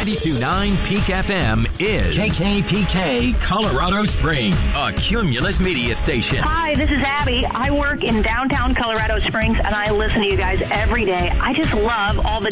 92.9 Peak FM is KKPK Colorado Springs, a Cumulus media station. Hi, this is Abby. I work in downtown Colorado Springs, and I listen to you guys every day. I just love all the